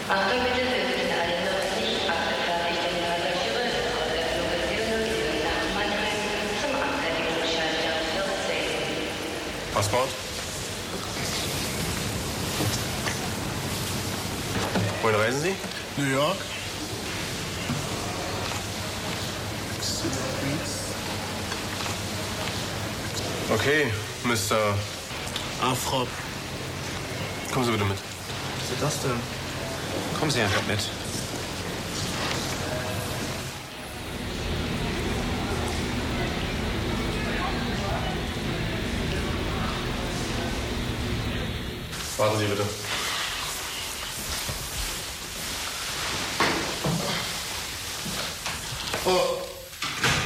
Achtung bitte, wir sind alle noch nicht abgefertigte Passagiere aus der Fluggesellschaft nach Mannheim zum Abfertigungsschalter 14. Passport? Wohin reisen Sie? New York. Okay, Mr. Afrop. Kommen Sie bitte mit. Was ist das denn? Kommen Sie einfach mit. Warten Sie bitte. Oh.